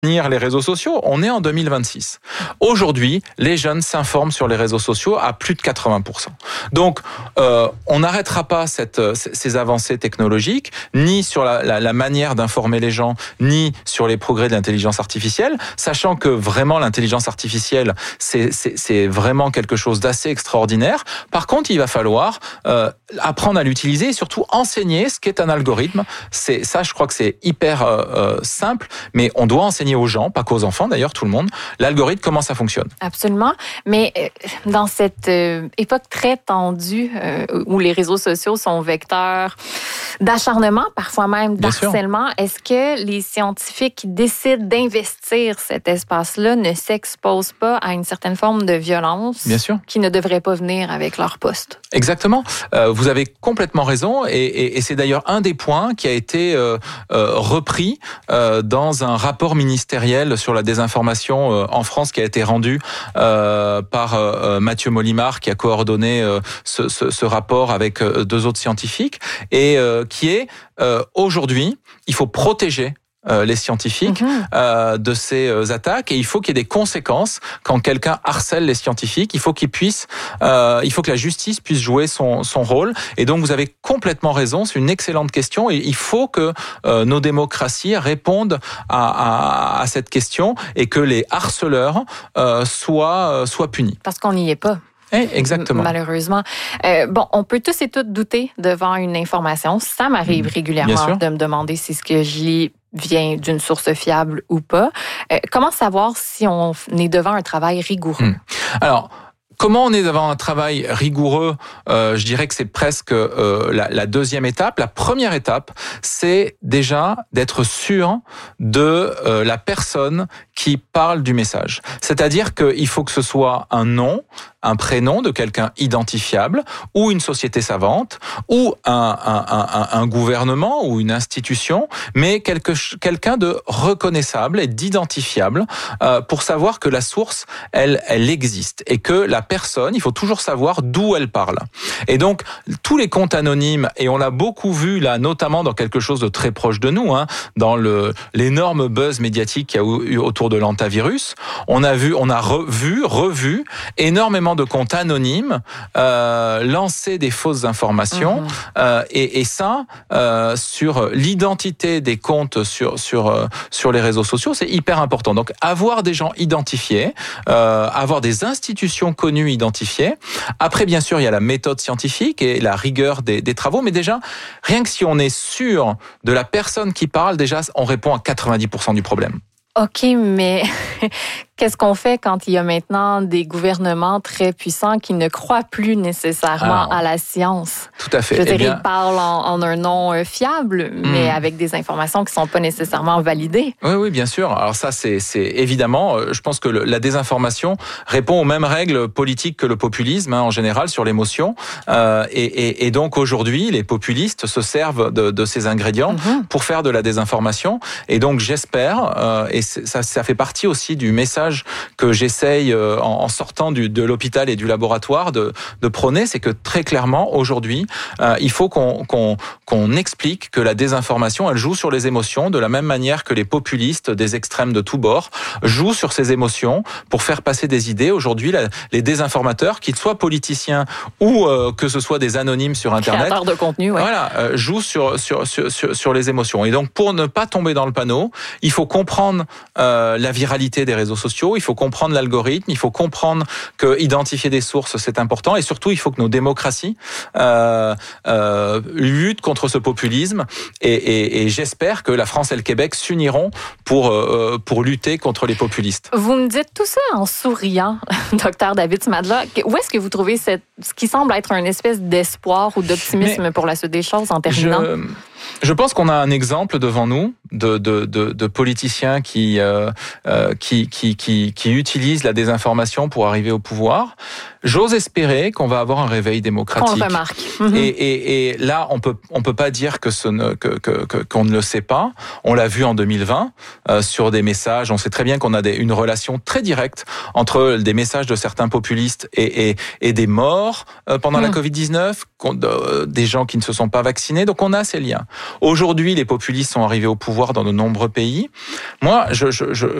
les réseaux sociaux, on est en 2026. Aujourd'hui, les jeunes s'informent sur les réseaux sociaux à plus de 80%. Donc, on n'arrêtera pas ces avancées technologiques, ni sur la manière d'informer les gens, ni sur les progrès de l'intelligence artificielle, sachant que vraiment l'intelligence artificielle, c'est vraiment quelque chose d'assez extraordinaire. Par contre, il va falloir apprendre à l'utiliser et surtout enseigner ce qu'est un algorithme. Ça, je crois que c'est hyper simple, mais on doit enseigner aux gens, pas qu'aux enfants d'ailleurs, tout le monde, l'algorithme, comment ça fonctionne. Absolument, mais dans cette époque très tendue où les réseaux sociaux sont vecteurs d'acharnement, parfois même d'harcèlement, est-ce que les scientifiques qui décident d'investir cet espace-là ne s'exposent pas à une certaine forme de violence qui ne devrait pas venir avec leur poste? Exactement, vous avez complètement raison et c'est d'ailleurs un des points qui a été repris dans un rapport ministériel sur la désinformation en France qui a été rendu par Mathieu Molimar qui a coordonné ce rapport avec deux autres scientifiques et qui est aujourd'hui, il faut protéger les scientifiques de ces attaques et il faut qu'il y ait des conséquences quand quelqu'un harcèle les scientifiques. Il faut qu'il faut que la justice puisse jouer son rôle. Et donc vous avez complètement raison, c'est une excellente question et il faut que nos démocraties répondent à cette question et que les harceleurs soient punis. Parce qu'on n'y est pas. Exactement. Malheureusement. On peut tous et toutes douter devant une information. Ça m'arrive régulièrement de me demander si ce que je lis vient d'une source fiable ou pas. Comment savoir si on est devant un travail rigoureux? Alors, comment on est devant un travail rigoureux? Je dirais que c'est presque la deuxième étape. La première étape, c'est déjà d'être sûr de la personne qui parle du message. C'est-à-dire qu'il faut que ce soit un nom, un prénom de quelqu'un identifiable, ou une société savante, ou un gouvernement, ou une institution, mais quelqu'un de reconnaissable et d'identifiable pour savoir que la source, elle existe, et que la personne, il faut toujours savoir d'où elle parle. Et donc, tous les comptes anonymes, et on l'a beaucoup vu là, notamment dans quelque chose de très proche de nous, dans l'énorme buzz médiatique qu'il y a eu autour de l'hantavirus, on a revu énormément de comptes anonymes lancer des fausses informations et ça sur l'identité des comptes sur les réseaux sociaux, c'est hyper important. Donc avoir des gens identifiés, avoir des institutions connues identifiées. Après, bien sûr, il y a la méthode scientifique et la rigueur des travaux, mais déjà, rien que si on est sûr de la personne qui parle, déjà, on répond à 90% du problème. OK, mais qu'est-ce qu'on fait quand il y a maintenant des gouvernements très puissants qui ne croient plus nécessairement à la science? Tout à fait. Je veux dire, ils parlent en un nom fiable, mais avec des informations qui ne sont pas nécessairement validées. Oui, bien sûr. Alors ça, c'est évidemment, je pense que la désinformation répond aux mêmes règles politiques que le populisme, en général, sur l'émotion. Et donc aujourd'hui, les populistes se servent de ces ingrédients pour faire de la désinformation. Et donc j'espère, et ça fait partie aussi du message que j'essaye en sortant de l'hôpital et du laboratoire de prôner, c'est que très clairement aujourd'hui, il faut qu'on explique que la désinformation, elle joue sur les émotions de la même manière que les populistes des extrêmes de tous bords jouent sur ces émotions pour faire passer des idées. Aujourd'hui, les désinformateurs, qu'ils soient politiciens ou que ce soit des anonymes sur Internet, créateurs de contenu, jouent sur les émotions. Et donc, pour ne pas tomber dans le panneau, il faut comprendre la viralité des réseaux sociaux, il faut comprendre l'algorithme, il faut comprendre que identifier des sources, c'est important, et surtout, il faut que nos démocraties luttent contre ce populisme, et j'espère que la France et le Québec s'uniront pour lutter contre les populistes. Vous me dites tout ça en souriant, Dr David Smadla. Où est-ce que vous trouvez ce qui semble être une espèce d'espoir ou d'optimisme pour la suite des choses en terminant? Je pense qu'on a un exemple devant nous de politiciens qui utilisent la désinformation pour arriver au pouvoir. J'ose espérer qu'on va avoir un réveil démocratique. Qu'on remarque. Et là, on peut pas dire qu'on ne le sait pas. On l'a vu en 2020 sur des messages. On sait très bien qu'on a une relation très directe entre des messages de certains populistes et des morts. morts pendant la Covid-19, des gens qui ne se sont pas vaccinés. Donc on a ces liens. Aujourd'hui, les populistes sont arrivés au pouvoir dans de nombreux pays. Moi,